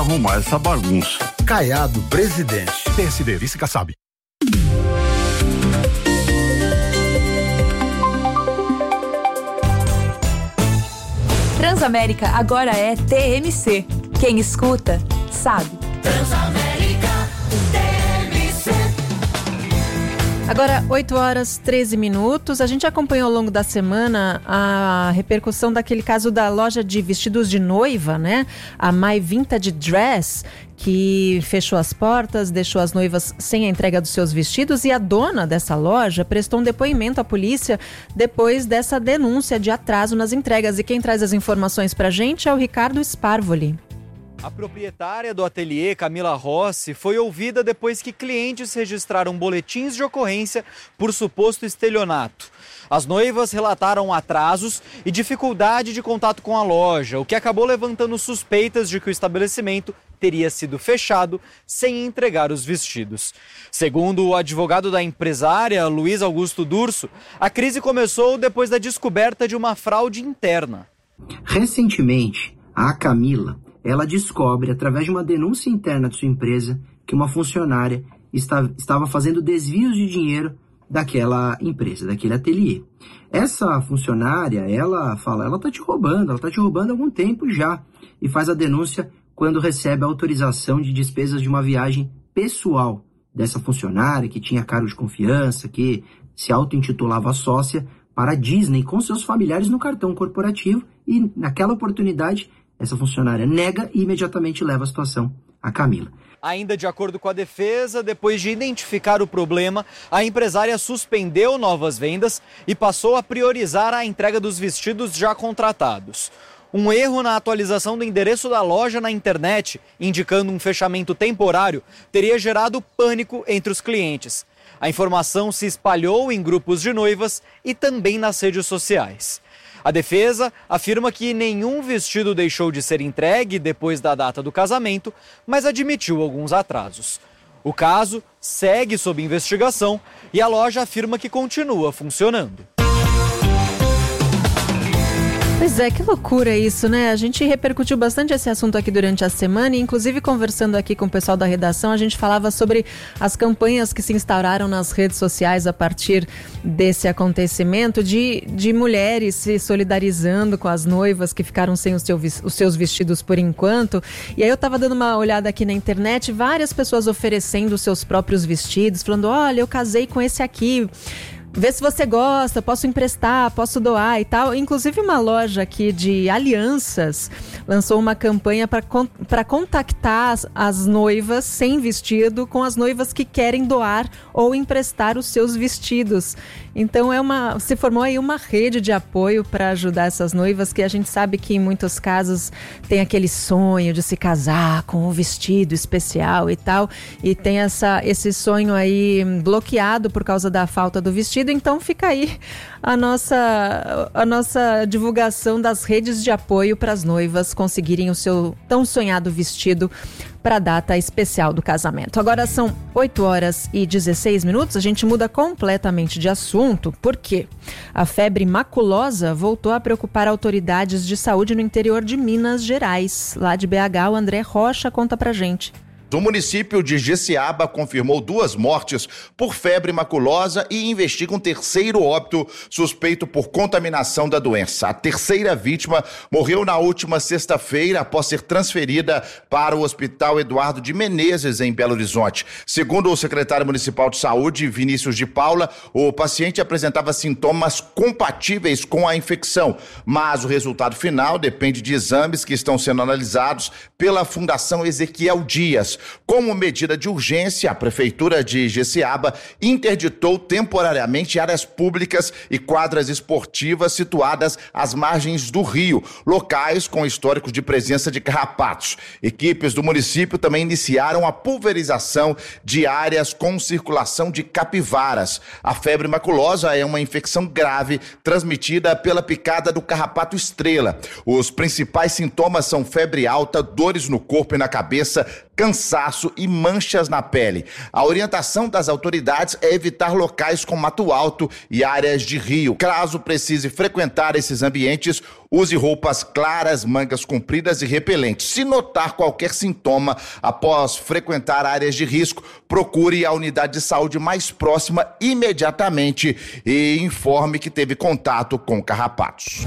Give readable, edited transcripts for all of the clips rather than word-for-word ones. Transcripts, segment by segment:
arrumar essa bagunça. Caiado, presidente. PSD, vice Kassab. Transamérica agora é TMC. Quem escuta, sabe. Transamérica TMC. Agora, 8h13. A gente acompanhou ao longo da semana a repercussão daquele caso da loja de vestidos de noiva, né? A My Vintage Dress, que fechou as portas, deixou as noivas sem a entrega dos seus vestidos, e a dona dessa loja prestou um depoimento à polícia depois dessa denúncia de atraso nas entregas. E quem traz as informações pra gente é o Ricardo Sparvoli. A proprietária do ateliê, Camila Rossi, foi ouvida depois que clientes registraram boletins de ocorrência por suposto estelionato. As noivas relataram atrasos e dificuldade de contato com a loja, o que acabou levantando suspeitas de que o estabelecimento teria sido fechado sem entregar os vestidos. Segundo o advogado da empresária, Luiz Augusto Durso, a crise começou depois da descoberta de uma fraude interna. Recentemente, a Camila, ela descobre, através de uma denúncia interna de sua empresa, que uma funcionária estava fazendo desvios de dinheiro daquela empresa, daquele ateliê. Essa funcionária, ela fala, ela tá te roubando há algum tempo já, e faz a denúncia quando recebe a autorização de despesas de uma viagem pessoal dessa funcionária, que tinha cargo de confiança, que se auto-intitulava sócia, para a Disney com seus familiares no cartão corporativo, e naquela oportunidade essa funcionária nega e imediatamente leva a situação à Camila. Ainda de acordo com a defesa, depois de identificar o problema, a empresária suspendeu novas vendas e passou a priorizar a entrega dos vestidos já contratados. Um erro na atualização do endereço da loja na internet, indicando um fechamento temporário, teria gerado pânico entre os clientes. A informação se espalhou em grupos de noivas e também nas redes sociais. A defesa afirma que nenhum vestido deixou de ser entregue depois da data do casamento, mas admitiu alguns atrasos. O caso segue sob investigação e a loja afirma que continua funcionando. Pois é, que loucura isso, né? A gente repercutiu bastante esse assunto aqui durante a semana e, inclusive, conversando aqui com o pessoal da redação, a gente falava sobre as campanhas que se instauraram nas redes sociais a partir desse acontecimento de mulheres se solidarizando com as noivas que ficaram sem os seus vestidos por enquanto. E aí eu tava dando uma olhada aqui na internet, várias pessoas oferecendo os seus próprios vestidos, falando, olha, eu casei com esse aqui, vê se você gosta, posso emprestar, posso doar e tal. Inclusive uma loja aqui de alianças lançou uma campanha para contactar as noivas sem vestido com as noivas que querem doar ou emprestar os seus vestidos. Então se formou aí uma rede de apoio para ajudar essas noivas, que a gente sabe que em muitos casos tem aquele sonho de se casar com um vestido especial e tal, e tem esse sonho aí bloqueado por causa da falta do vestido. Então fica aí a nossa divulgação das redes de apoio para as noivas conseguirem o seu tão sonhado vestido para a data especial do casamento. Agora são 8h16, a gente muda completamente de assunto, porque a febre maculosa voltou a preocupar autoridades de saúde no interior de Minas Gerais. Lá de BH, o André Rocha conta pra gente. O município de Jeceaba confirmou 2 mortes por febre maculosa e investiga um terceiro óbito suspeito por contaminação da doença. A terceira vítima morreu na última sexta-feira após ser transferida para o Hospital Eduardo de Menezes, em Belo Horizonte. Segundo o secretário municipal de saúde, Vinícius de Paula, o paciente apresentava sintomas compatíveis com a infecção, mas o resultado final depende de exames que estão sendo analisados pela Fundação Ezequiel Dias. Como medida de urgência, a Prefeitura de Jeceaba interditou temporariamente áreas públicas e quadras esportivas situadas às margens do rio, locais com históricos de presença de carrapatos. Equipes do município também iniciaram a pulverização de áreas com circulação de capivaras. A febre maculosa é uma infecção grave transmitida pela picada do carrapato estrela. Os principais sintomas são febre alta, dores no corpo e na cabeça, cansaço cansaço e manchas na pele. A orientação das autoridades é evitar locais com mato alto e áreas de rio. Caso precise frequentar esses ambientes, use roupas claras, mangas compridas e repelentes. Se notar qualquer sintoma após frequentar áreas de risco, procure a unidade de saúde mais próxima imediatamente e informe que teve contato com carrapatos.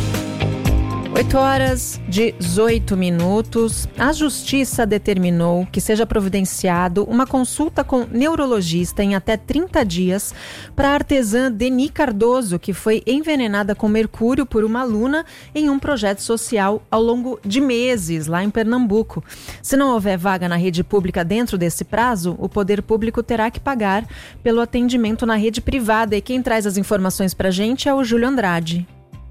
8h18. A Justiça determinou que seja providenciado uma consulta com neurologista em até 30 dias para a artesã Deni Cardoso, que foi envenenada com mercúrio por uma aluna em um projeto social ao longo de meses lá em Pernambuco. Se não houver vaga na rede pública dentro desse prazo, o poder público terá que pagar pelo atendimento na rede privada. E quem traz as informações para a gente é o Júlio Andrade.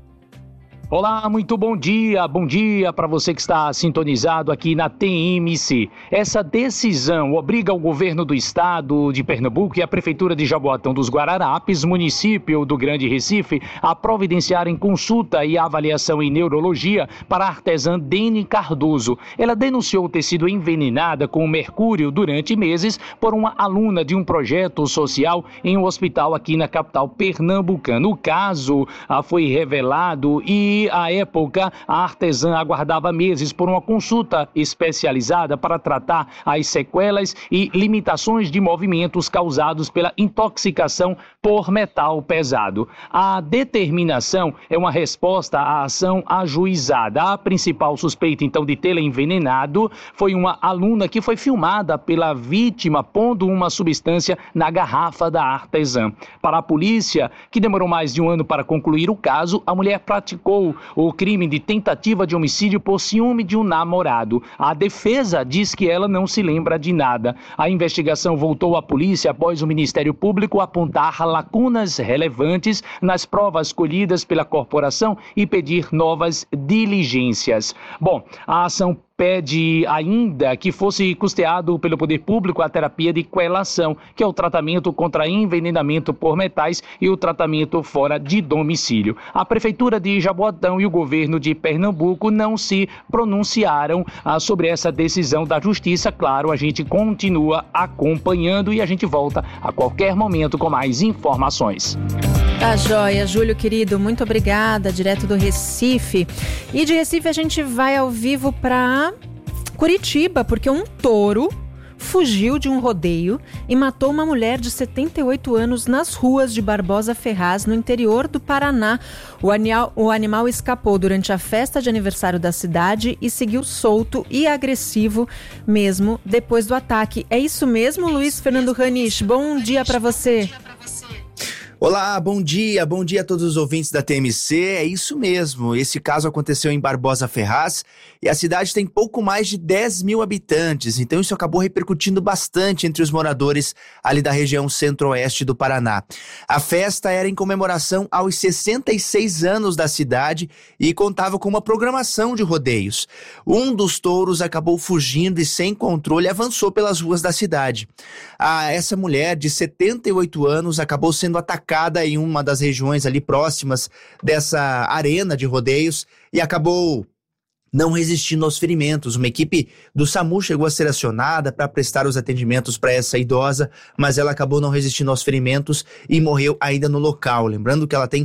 Olá, muito bom dia para você que está sintonizado aqui na TMC. Essa decisão obriga o governo do estado de Pernambuco e a prefeitura de Jaboatão dos Guararapes, município do Grande Recife, a providenciarem consulta e avaliação em neurologia para a artesã Deni Cardoso. Ela denunciou ter sido envenenada com mercúrio durante meses por uma aluna de um projeto social em um hospital aqui na capital pernambucana. O caso foi revelado e à época, a artesã aguardava meses por uma consulta especializada para tratar as sequelas e limitações de movimentos causados pela intoxicação por metal pesado. A determinação é uma resposta à ação ajuizada. A principal suspeita, então, de tê-la envenenado foi uma aluna que foi filmada pela vítima pondo uma substância na garrafa da artesã. Para a polícia, que demorou mais de um ano para concluir o caso, a mulher praticou o crime de tentativa de homicídio por ciúme de um namorado. A defesa diz que ela não se lembra de nada. A investigação voltou à polícia após o Ministério Público apontar lacunas relevantes nas provas colhidas pela corporação e pedir novas diligências. Bom, a ação pede ainda que fosse custeado pelo poder público a terapia de quelação, que é o tratamento contra envenenamento por metais e o tratamento fora de domicílio. A Prefeitura de Jaboatão e o governo de Pernambuco não se pronunciaram sobre essa decisão da Justiça. Claro, a gente continua acompanhando e a gente volta a qualquer momento com mais informações. Tá joia, Júlio querido, muito obrigada, direto do Recife. E de Recife a gente vai ao vivo para Curitiba, porque um touro fugiu de um rodeio e matou uma mulher de 78 anos nas ruas de Barbosa Ferraz, no interior do Paraná. O animal escapou durante a festa de aniversário da cidade e seguiu solto e agressivo mesmo depois do ataque. É isso mesmo, Luiz Fernando Ranisch? Bom dia para você. Olá, bom dia a todos os ouvintes da TMC, é isso mesmo, esse caso aconteceu em Barbosa Ferraz e a cidade tem pouco mais de 10 mil habitantes, então isso acabou repercutindo bastante entre os moradores ali da região centro-oeste do Paraná. A festa era em comemoração aos 66 anos da cidade e contava com uma programação de rodeios. Um dos touros acabou fugindo e sem controle avançou pelas ruas da cidade. Essa mulher de 78 anos acabou sendo atacada em uma das regiões ali próximas dessa arena de rodeios e acabou não resistindo aos ferimentos. Uma equipe do SAMU chegou a ser acionada para prestar os atendimentos para essa idosa, mas ela acabou não resistindo aos ferimentos e morreu ainda no local. Lembrando que ela tem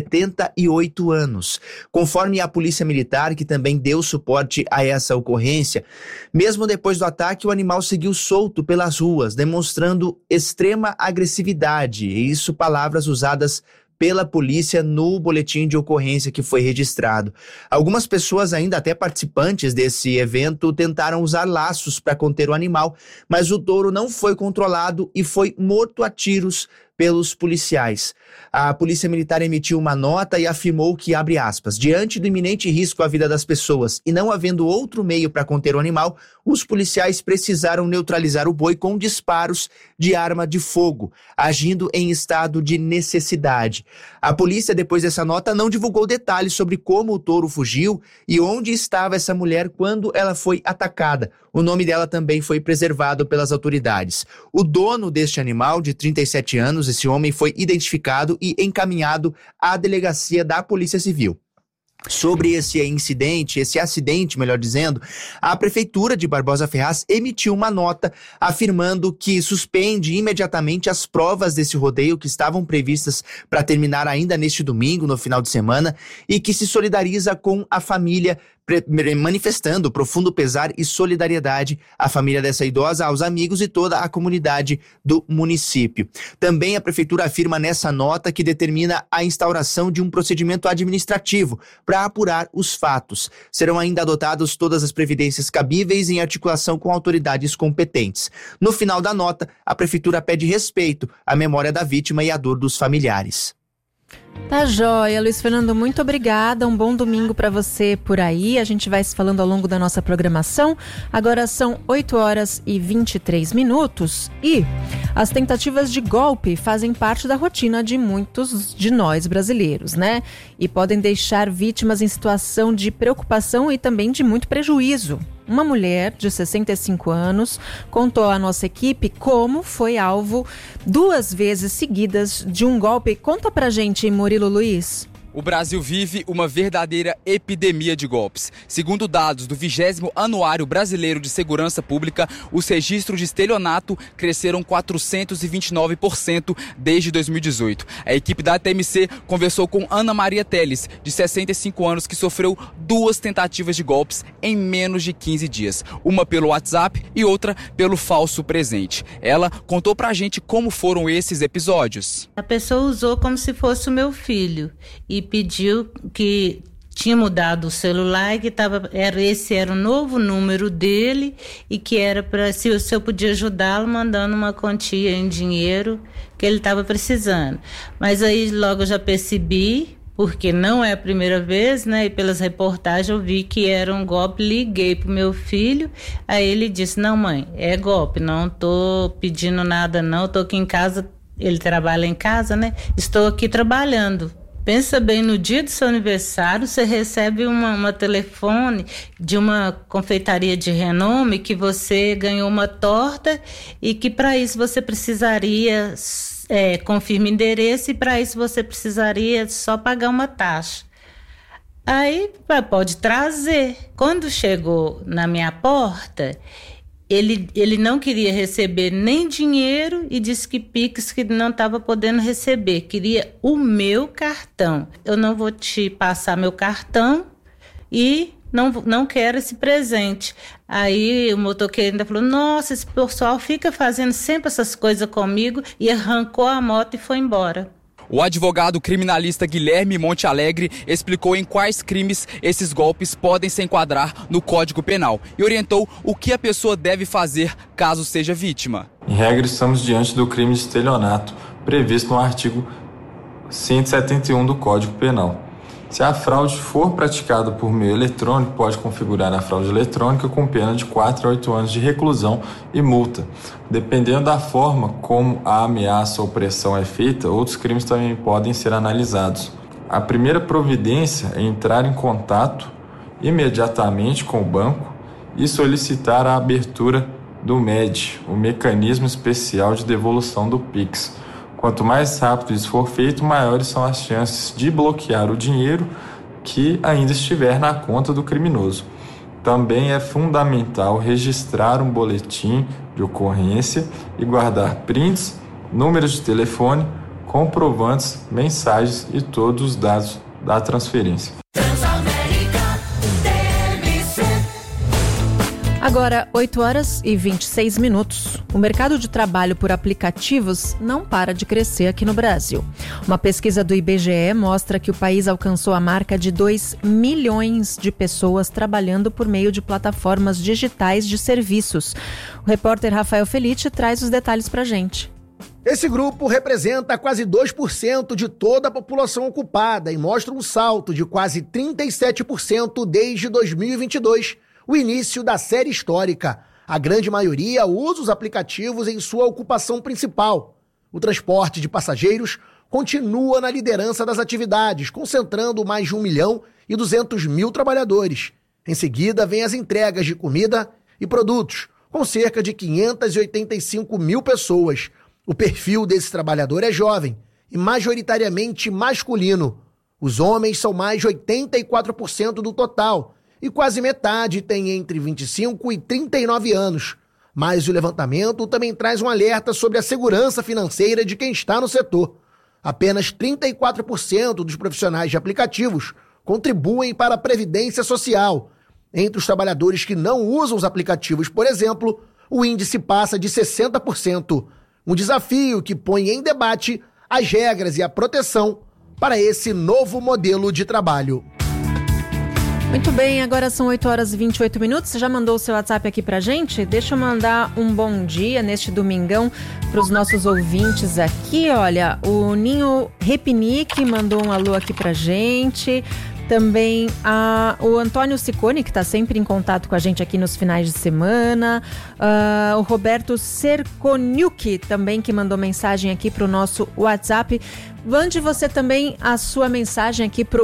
78 anos. Conforme a Polícia Militar, que também deu suporte a essa ocorrência, mesmo depois do ataque, o animal seguiu solto pelas ruas, demonstrando extrema agressividade. E isso, palavras usadas pela polícia no boletim de ocorrência que foi registrado. Algumas pessoas, ainda até participantes desse evento, tentaram usar laços para conter o animal, mas o touro não foi controlado e foi morto a tiros pelos policiais. A Polícia Militar emitiu uma nota e afirmou que, abre aspas, diante do iminente risco à vida das pessoas e não havendo outro meio para conter o animal, os policiais precisaram neutralizar o boi com disparos de arma de fogo, agindo em estado de necessidade. A polícia, depois dessa nota, não divulgou detalhes sobre como o touro fugiu e onde estava essa mulher quando ela foi atacada. O nome dela também foi preservado pelas autoridades. O dono deste animal, de 37 anos, esse homem foi identificado e encaminhado à delegacia da Polícia Civil. Sobre esse incidente, esse acidente, melhor dizendo, a Prefeitura de Barbosa Ferraz emitiu uma nota afirmando que suspende imediatamente as provas desse rodeio que estavam previstas para terminar ainda neste domingo, no final de semana, e que se solidariza com a família, manifestando profundo pesar e solidariedade à família dessa idosa, aos amigos e toda a comunidade do município. Também a Prefeitura afirma nessa nota que determina a instauração de um procedimento administrativo para apurar os fatos. Serão ainda adotadas todas as providências cabíveis em articulação com autoridades competentes. No final da nota, a Prefeitura pede respeito à memória da vítima e à dor dos familiares. Tá joia, Luiz Fernando, muito obrigada, um bom domingo para você por aí, a gente vai se falando ao longo da nossa programação. Agora são 8h23 e as tentativas de golpe fazem parte da rotina de muitos de nós brasileiros, né? E podem deixar vítimas em situação de preocupação e também de muito prejuízo. Uma mulher de 65 anos contou à nossa equipe como foi alvo 2 vezes seguidas de um golpe. Conta pra gente, Murilo Luiz. O Brasil vive uma verdadeira epidemia de golpes. Segundo dados do 20º Anuário Brasileiro de Segurança Pública, os registros de estelionato cresceram 429% desde 2018. A equipe da TMC conversou com Ana Maria Teles, de 65 anos, que sofreu 2 tentativas de golpes em menos de 15 dias. Uma pelo WhatsApp e outra pelo falso presente. Ela contou pra gente como foram esses episódios. A pessoa usou como se fosse o meu filho e pediu que tinha mudado o celular e que esse era o novo número dele e que era para se eu podia ajudá-lo mandando uma quantia em dinheiro que ele estava precisando. Mas aí logo eu já percebi, porque não é a primeira vez, né? E pelas reportagens eu vi que era um golpe. Liguei pro meu filho, aí ele disse: não, mãe, é golpe, não tô pedindo nada não, tô aqui em casa. Ele trabalha em casa, né? Estou aqui trabalhando. Pensa bem, no dia do seu aniversário, você recebe uma telefone de uma confeitaria de renome que você ganhou uma torta e que para isso você precisaria, confirma endereço, e para isso você precisaria só pagar uma taxa. Aí pode trazer. Quando chegou na minha porta, ele não queria receber nem dinheiro e disse que Pix que não estava podendo receber, queria o meu cartão. Eu não vou te passar meu cartão e não quero esse presente. Aí o motoqueiro ainda falou: nossa, esse pessoal fica fazendo sempre essas coisas comigo, e arrancou a moto e foi embora. O advogado criminalista Guilherme Monte Alegre explicou em quais crimes esses golpes podem se enquadrar no Código Penal e orientou o que a pessoa deve fazer caso seja vítima. Em regra, estamos diante do crime de estelionato, previsto no artigo 171 do Código Penal. Se a fraude for praticada por meio eletrônico, pode configurar a fraude eletrônica com pena de 4 a 8 anos de reclusão e multa. Dependendo da forma como a ameaça ou pressão é feita, outros crimes também podem ser analisados. A primeira providência é entrar em contato imediatamente com o banco e solicitar a abertura do MED, o Mecanismo Especial de Devolução do Pix. Quanto mais rápido isso for feito, maiores são as chances de bloquear o dinheiro que ainda estiver na conta do criminoso. Também é fundamental registrar um boletim de ocorrência e guardar prints, números de telefone, comprovantes, mensagens e todos os dados da transferência. Agora, 8h26. O mercado de trabalho por aplicativos não para de crescer aqui no Brasil. Uma pesquisa do IBGE mostra que o país alcançou a marca de 2 milhões de pessoas trabalhando por meio de plataformas digitais de serviços. O repórter Rafael Felice traz os detalhes pra gente. Esse grupo representa quase 2% de toda a população ocupada e mostra um salto de quase 37% desde 2022. O início da série histórica. A grande maioria usa os aplicativos em sua ocupação principal. O transporte de passageiros continua na liderança das atividades, concentrando mais de 1.200.000 trabalhadores. Em seguida, vem as entregas de comida e produtos, com cerca de 585.000 pessoas. O perfil desse trabalhador é jovem e majoritariamente masculino. Os homens são mais de 84% do total e quase metade tem entre 25 e 39 anos. Mas o levantamento também traz um alerta sobre a segurança financeira de quem está no setor. Apenas 34% dos profissionais de aplicativos contribuem para a Previdência Social. Entre os trabalhadores que não usam os aplicativos, por exemplo, o índice passa de 60%. Um desafio que põe em debate as regras e a proteção para esse novo modelo de trabalho. Muito bem, agora são 8 horas e 28 minutos. Você já mandou o seu WhatsApp aqui pra gente? Deixa eu mandar um bom dia neste domingão para os nossos ouvintes aqui. Olha, o Ninho Repinique mandou um alô aqui pra gente. Também o Antônio Ciccone, que está sempre em contato com a gente aqui nos finais de semana. O Roberto Serconiuk também, que mandou mensagem aqui para o nosso WhatsApp. Mande você também a sua mensagem aqui para o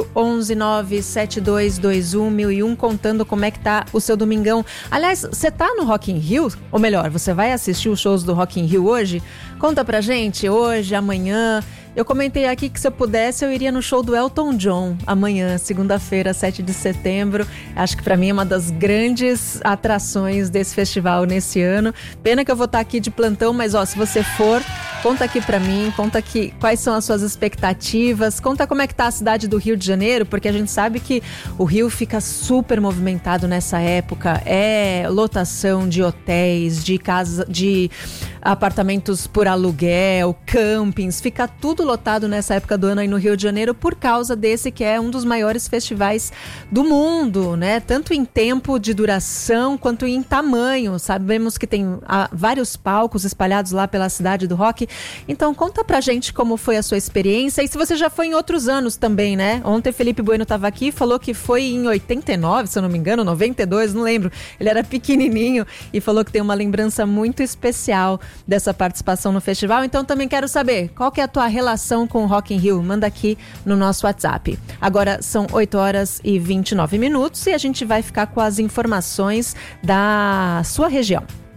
11972211001, contando como é que tá o seu domingão. Aliás, você tá no Rock in Rio? Ou melhor, você vai assistir os shows do Rock in Rio hoje? Conta pra gente, hoje, amanhã. Eu comentei aqui que se eu pudesse eu iria no show do Elton John amanhã, segunda-feira, 7 de setembro. Acho que para mim é uma das grandes atrações desse festival nesse ano. Pena que eu vou estar aqui de plantão, mas se você for, conta aqui para mim, conta aqui quais são as suas expectativas, conta como é que tá a cidade do Rio de Janeiro, porque a gente sabe que o Rio fica super movimentado nessa época. É lotação de hotéis, de casas, de apartamentos por aluguel, campings, fica tudo lotado nessa época do ano aí no Rio de Janeiro por causa desse que é um dos maiores festivais do mundo, né? Tanto em tempo de duração quanto em tamanho. Sabemos que tem vários palcos espalhados lá pela cidade do rock. Então conta pra gente como foi a sua experiência e se você já foi em outros anos também, né? Ontem Felipe Bueno estava aqui e falou que foi em 89, se eu não me engano, 92, não lembro. Ele era pequenininho e falou que tem uma lembrança muito especial dessa participação no festival. Então também quero saber qual que é a tua relação com o Rock in Rio. Manda aqui no nosso WhatsApp. Agora são 8 horas e 29 minutos e a gente vai ficar com as informações da sua região.